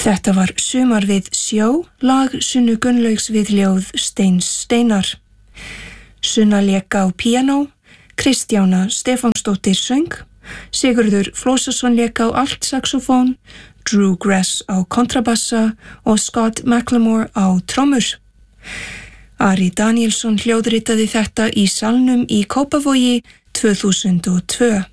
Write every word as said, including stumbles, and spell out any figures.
Þetta var Sumar við sjó, lag Sunnu Gunnlaugs við ljóð Steins Steinar. Sunna lék á píanó, Kristjána Stefánsdóttir söng, Sigurður Flósason lék á altsaxofón, Drew Gress á kontrabassa og Scott McLemore á trommur. Ari Danielsson hljóðritaði þetta í salnum í Kópavogi tvö þúsund og tvö.